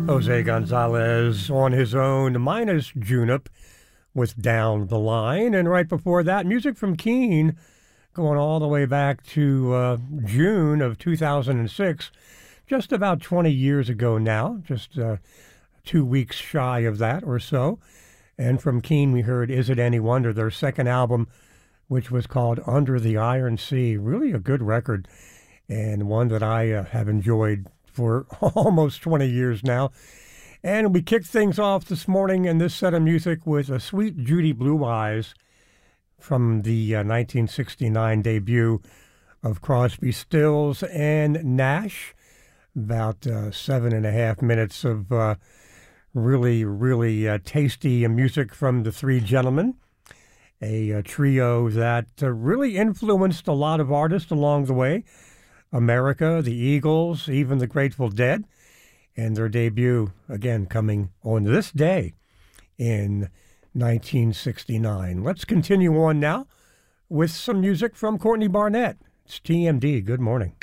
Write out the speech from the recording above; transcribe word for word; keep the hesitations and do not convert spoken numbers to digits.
Jose Gonzalez on his own, minus Junip with Down the Line. And right before that, music from Keane going all the way back to uh, June of two thousand six, just about twenty years ago now, just uh, two weeks shy of that or so. And from Keane, we heard Is It Any Wonder, their second album, which was called Under the Iron Sea. Really a good record, and one that I uh, have enjoyed for almost twenty years now. And we kicked things off this morning in this set of music with a Sweet Judy Blue Eyes from the uh, nineteen sixty-nine debut of Crosby, Stills, and Nash. About uh, seven and a half minutes of uh, really, really uh, tasty music from the three gentlemen, a, a trio that uh, really influenced a lot of artists along the way. America, the Eagles, even the Grateful Dead, and their debut, again, coming on this day in nineteen sixty-nine. Let's continue on now with some music from Courtney Barnett. It's T M D. Good morning.